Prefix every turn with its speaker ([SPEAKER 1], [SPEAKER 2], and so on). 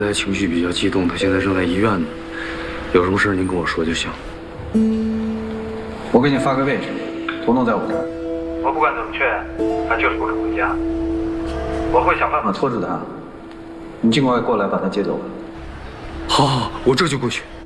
[SPEAKER 1] 现在情绪比较激动，他现在正在医院呢。有什么事您跟我说就行。
[SPEAKER 2] 我给你发个位置，彤彤在我这儿。
[SPEAKER 3] 我不管怎么劝，他就是不肯回家。我会想办法
[SPEAKER 2] 拖住他，你尽快过来把他接走吧。
[SPEAKER 1] 好，我这就过去。